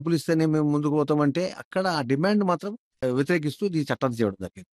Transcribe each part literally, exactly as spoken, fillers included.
డబ్బులిస్తేనే మేము ముందుకు పోతామంటే, అక్కడ ఆ డిమాండ్ మాత్రం ఆహ్, వ్యతిరేకిస్తూ ఈ చట్టాన్ని చేయడం జరిగింది.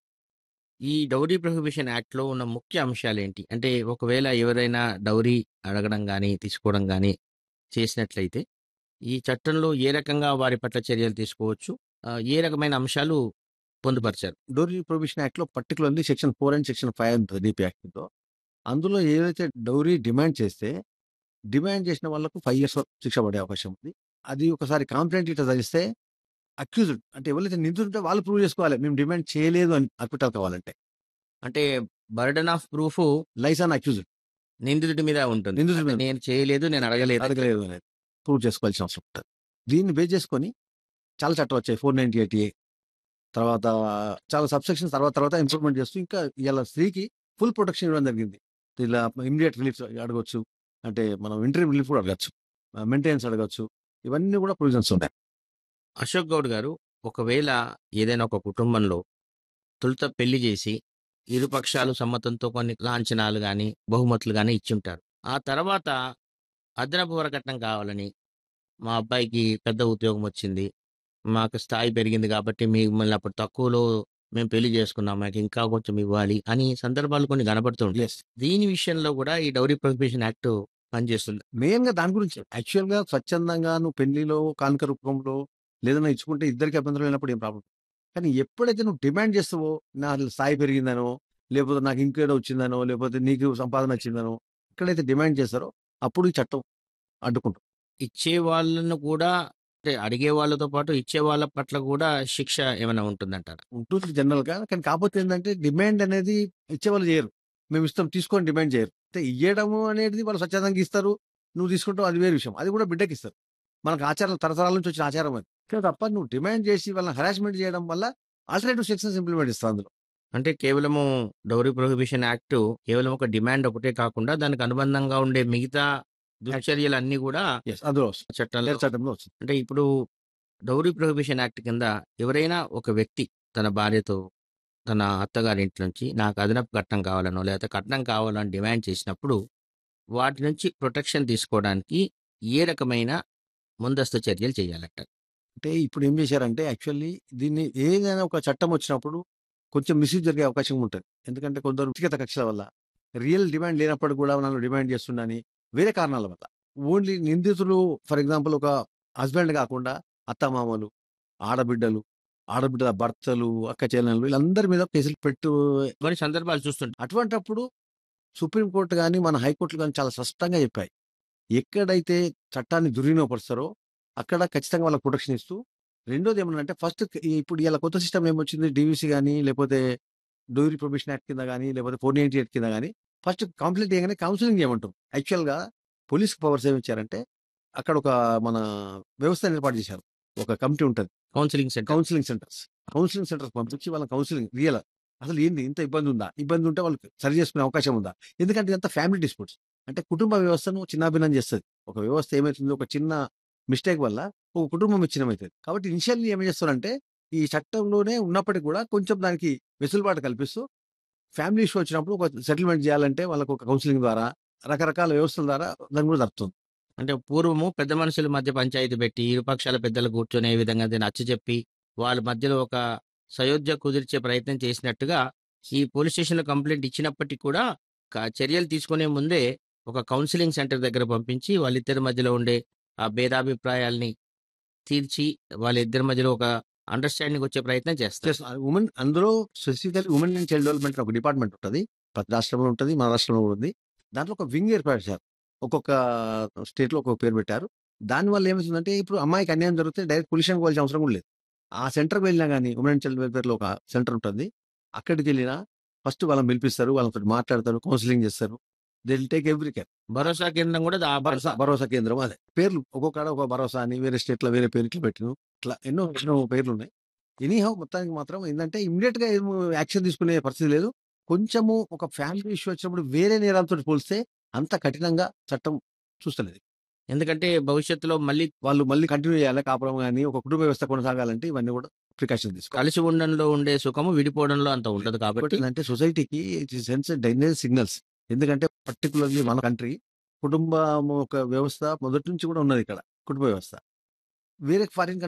ఈ డౌరీ ప్రొహిబిషన్ యాక్ట్‌లో ఉన్న ముఖ్య అంశాలేంటి? అంటే ఒకవేళ ఎవరైనా డౌరీ అడగడం గాని, తీసుకోవడం గాని చేసినట్లయితే, ఈ చట్టంలో ఏ రకంగా వారి పట్ల చర్యలు తీసుకోవచ్చు? ఆహ్, ఏ రకమైన అంశాలు పొందుపరిచారు? డౌరీ ప్రొహిబిషన్ యాక్ట్‌లో పర్టిక్యులర్‌లీ సెక్షన్ నాలుగు అండ్ సెక్షన్ ఐదు ఉంటది డీపీ యాక్ట్‌లో. అందులో ఏదైతే డౌరీ డిమాండ్ చేస్తే, డిమాండ్ చేసిన వాళ్ళకు ఐదు ఇయర్స్ వరకు శిక్ష పడే అవకాశం ఉంది. అది ఒకసారి కంప్లెయింట్ ఇట్లా జరిగిస్తే అక్యూజ్డ్ అంటే ఎవరైతే నిందితుంటే వాళ్ళు ప్రూవ్ చేసుకోవాలి. మేము డిమాండ్ చేయలేదు అని అక్విటల్ కావాలంటే. అంటే burden of proof lies on accused. నిందితుడి మీద ఉంటుంది. నిందితుడి అంటే మీద నేను చేయలేదు, నేను అడగలేదు. అడగలేదు అనేది ప్రూవ్ చేసుకోవాల్సిన అవసరం ఉంటది. దీన్ని బేస్ చేసుకొని చాలా చట్టాలు వచ్చాయి. నాలుగు తొంభై ఎనిమిది ఏ తర్వాత చాలా సబ్‌సెక్షన్స్ తర్వాత తర్వాత ఇంప్రూవ్‌మెంట్ చేస్తూ ఇంకా ఇయాల స్త్రీకి ఫుల్ ప్రొటెక్షన్ ఇవ్వడం జరిగింది. ఇలా ఇమ్మీడియేట్ రిలీఫ్ అడగొచ్చు. అంటే మనం ఇంటర్‌వ్యూ రిలీఫ్ కూడా అడగొచ్చు. ఆహ్, మెయింటెనెన్స్ అడగొచ్చు. ఇవన్నీ కూడా ప్రొవిజన్స్ ఉన్నాయి. అశోక్ గౌడ్ గారు, ఒకవేళ ఏదైనా ఒక కుటుంబంలో తొలుత పెళ్లి చేసి, ఇరు పక్షాలు సమ్మతంతో కొన్ని లాంఛనాలు గాని, బహుమతులు గాని ఇచ్చుంటారు. ఆ తర్వాత అదనపు వరకట్నం కావాలని, మా అబ్బాయికి పెద్ద ఉద్యోగం వచ్చింది. మాకు స్థాయి పెరిగింది కాబట్టి మిమ్మల్ని అప్పుడు తక్కువలో మేము పెళ్లి చేసుకున్నాం. మాకు ఇంకా కొంచెం ఇవ్వాలి అని సందర్భాలు కొన్ని కనబడుతూ ఉంటాయి. యెస్. దీని విషయంలో కూడా ఈ డౌరీ ప్రొహిబిషన్ యాక్ట్ పనిచేస్తుంది. మెయిన్‌గా దాని గురించే. యాక్చువల్‌గా స్వచ్ఛందంగా నువ్వు పెళ్లిలో కానుక రూపంలో లేదన్నా ఇచ్చుకుంటే ఇద్దరికీ అభ్యంతరం లేనప్పుడు ఏం ప్రాబ్లమ్. కానీ ఎప్పుడైతే నువ్వు డిమాండ్ చేస్తావో, నా స్థాయి పెరిగిందనో, లేకపోతే నాకు ఇంకేదో వచ్చిందనో, లేకపోతే నీకు సంపాదన వచ్చిందనో, ఎక్కడైతే డిమాండ్ చేస్తారో అప్పుడు ఈ చట్టం అడ్డుకుంటుంది. ఇచ్చే వాళ్ళను కూడా అంటే అడిగే వాళ్ళతో పాటు ఇచ్చే వాళ్ళ పట్ల కూడా శిక్ష ఏమైనా ఉంటుందంటారా? ఉంటుంది జనరల్‌గా. కానీ కాపోతే ఏందంటే డిమాండ్ అనేది ఇచ్చేవాళ్ళు చేయరు. మేము ఇస్తాం తీసుకో అని డిమాండ్ చేయరు. అంటే ఇయ్యడము అనేది వాళ్ళు స్వచ్ఛందంగా ఇస్తారు. నువ్వు తీసుకుంటావు అది వేరే విషయం. అది కూడా బిడ్డకిస్తారు. మనకు ఆచారం తరతరాల నుంచి వచ్చిన ఆచారం అది. కానీ తప్ప నువ్వు డిమాండ్ చేసి వాళ్ళని హరాస్మెంట్ చేయడం వల్ల ఆల్టర్‌నేటివ్ సెక్షన్స్ ఇంప్లిమెంట్ ఇస్తాం అందులో. అంటే కేవలము డౌరీ ప్రొహిబిషన్ యాక్ట్ కేవలం ఒక డిమాండ్ ఒకటే కాకుండా దానికి అనుబంధంగా ఉండే మిగతా దుశ్చర్యలన్నీ కూడా యెస్. అందులో వస్తుంది. చట్టంలో వేరే చట్టంలో వస్తుంది. అంటే ఇప్పుడు డౌరీ ప్రొహిబిషన్ యాక్ట్ కింద ఎవరైనా ఒక వ్యక్తి తన భార్యతో తన అత్తగారి ఇంటి నుంచి నాకు అదనపు కట్నం కావాలనో లేకపోతే కట్నం కావాలని డిమాండ్ చేసినప్పుడు వాటి నుంచి ప్రొటెక్షన్ తీసుకోవడానికి ఏ రకమైన ముందస్తు చర్యలు చేయాలంట? అంటే ఇప్పుడు ఏం చేశారంటే యాక్చువల్లీ దీన్ని ఏదైనా ఒక చట్టం వచ్చినప్పుడు కొంచెం మిస్‌యూజ్ జరిగే అవకాశం ఉంటది. ఎందుకంటే కొందరు వ్యక్తిగత కక్షల వల్ల, రియల్ డిమాండ్ లేనప్పటికి కూడా నన్ను డిమాండ్ చేస్తుండని వేరే కారణాల వల్ల. ఓన్లీ నిందితులు ఫర్ ఎగ్జాంపుల్ ఒక హస్బెండ్ కాకుండా అత్తమామలు, ఆడబిడ్డలు, ఆడబిడ్డల భర్తలు, అక్క చెల్లెళ్ళు వీళ్ళందరి మీద కేసులు పెట్టు కొన్ని సందర్భాలు చూస్తుంటాం. అటువంటప్పుడు సుప్రీం కోర్ట్ గాని, మన హైకోర్టులు గాని చాలా స్పష్టంగా చెప్పాయి. ఎక్కడైతే చట్టాన్ని దుర్వినియోగపరుస్తారో అక్కడ ఖచ్చితంగా వాళ్ళకి ప్రొటెక్షన్ ఇస్తూ, రెండోది ఏమన్నంటే ఫస్ట్ ఇప్పుడు ఇయాల కొత్త సిస్టమ్ ఏమొచ్చింది డీవీసీ గాని, లేపోతే డోరీ ప్రొహిబిషన్ యాక్ట్ కింద గాని, లేపోతే నాలుగు ఎనభై ఎనిమిది కింద గాని ఫస్ట్ కంప్లెయింట్ చేయగానే కౌన్సెలింగ్ చేయమంటాం. యాక్చువల్‌గా పోలీస్ పవర్స్ ఏమిచ్చారంటే అక్కడ ఒక మన వ్యవస్థను ఏర్పాటు చేశారు. ఒక కమిటీ ఉంటది. Counselling centre. Counselling centres. Counselling centres పంపించి వాళ్ళకి కౌన్సెలింగ్ రియల్ అసలు ఏంది ఇంత ఇబ్బంది ఉందా? ఇబ్బంది ఉంటే వాళ్ళు సరి చేసుకునే అవకాశం ఉందా? ఎందుకంటే ఇదంతా ఫ్యామిలీ డిస్ప్యూట్స్. అంటే కుటుంబ వ్యవస్థను చిన్నాభిన్నం చేస్తది. ఒక వ్యవస్థ ఏమైతుంది ఒక చిన్న మిస్టేక్ వల్ల ఒక కుటుంబం విచ్ఛిన్నమైతది. కాబట్టి ఇనిషియల్లీ ఏం చేస్తారంటే ఈ చట్టంలోనే ఉన్నప్పటికి కూడా కొంచెం దానికి వెసులుబాటు కల్పిస్తూ ఫ్యామిలీ ఇష్యూ వచ్చినప్పుడు ఒక సెటిల్మెంట్ చేయాలంటే వాళ్ళకి ఒక కౌన్సెలింగ్ ద్వారా రకరకాల వ్యవస్థల ద్వారా దాన్ని కూడా జరుపుతుంది. అంటే పూర్వము పెద్ద మనుషుల మధ్య పంచాయతీ పెట్టి ఇరుపక్షాల పెద్దలు కూర్చొని ఏ విధంగా దీన్ని నచ్చచెప్పి వాళ్ళ మధ్యలో ఒక సయోధ్య కుదిర్చే ప్రయత్నం చేసినట్టుగా ఈ పోలీస్ స్టేషన్లో కంప్లైంట్ ఇచ్చినప్పటికీ కూడా క- చర్యలు తీసుకునే ముందే ఒక కౌన్సిలింగ్ సెంటర్ దగ్గర పంపించి వాళ్ళిద్దరి మధ్యలో ఉండే ఆ భేదాభిప్రాయాల్ని తీర్చి వాళ్ళిద్దరి మధ్యలో ఒక అండర్స్టాండింగ్ వచ్చే ప్రయత్నం చేస్తారు. చేస్ ఉమెన్ అందులో specifically women and child development అని ఒక డిపార్ట్‌మెంట్ ఉంటది. ప్రతి రాష్ట్రంలో ఉంటది. మన రాష్ట్రంలో కూడా ఉంది. దాంట్లో ఒక వింగ్ ఏర్పాటు చేశారు. ఒక్కొక్క స్టేట్‌లో ఒక్కొక్క పేరు పెట్టారు. దానివల్ల ఏమైతుందంటే ఇప్పుడు అమ్మాయికి అన్యాయం జరిగితే డైరెక్ట్ పోలీస్ స్టేషన్‌కి పోవాల్సిన అవసరం కూడా లేదు. ఆ సెంటర్‌కి వెళ్ళినా గాని ఉమెన్ అండ్ చైల్డ్ వెల్‌ఫేర్‌లో ఒక సెంటర్ ఉంటుంది. అక్కడికెళ్ళినా ఫస్ట్ వాళ్ళని పిలిపిస్తారు. వాళ్ళతోటి మాట్లాడతారు. కౌన్సెలింగ్ చేస్తారు. They will take every care. భరోసా కేంద్రం కూడా దా- భరోసా భరోసా కేంద్రం అదే. పేర్లు ఒక్కొక్కడ ఒక భరోసా అని వేరే స్టేట్‌లో వేరే పేరు ఇట్లా పెట్టిను. ఇట్లా ఎన్నో ఎన్నో పేర్లున్నాయి. ఎనీహౌ మొత్తానికి మాత్రం ఏందంటే ఇమ్మీడియేట్‌గా ఏం యాక్షన్ తీసుకునే పరిస్థితి లేదు. కొంచెము ఒక ఫ్యామిలీ ఇష్యూ వచ్చినప్పుడు వేరే నేరాలతోటి పోలిస్తే అంత కఠినంగా చట్టం చూస్తలేదు. ఎందుకంటే భవిష్యత్తులో మళ్ళీ వాళ్ళు మళ్ళీ కంటిన్యూ చేయాలి కాపురం గాని, ఒక కుటుంబ వ్యవస్థ కొనసాగాలంటే ఇవన్నీ కూడా ప్రికాషన్స్ తీసుకోవాలి. కలిసి ఉండడంలో ఉండే సుఖము విడిపోవడంలో అంత ఉండదు కాబట్టి ఇంకోటి ఏందంటే సొసైటీకి ఇట్ సెన్స్ డైనేజ్ సిగ్నల్స్. ఎందుకంటే పర్టిక్యులర్‌లీ మన కంట్రీ కుటుంబం ఒక వ్యవస్థ మొదటి నుంచి కూడా ఉన్నది ఇక్కడ. కుటుంబ వ్యవస్థ. వేరే ఫారిన్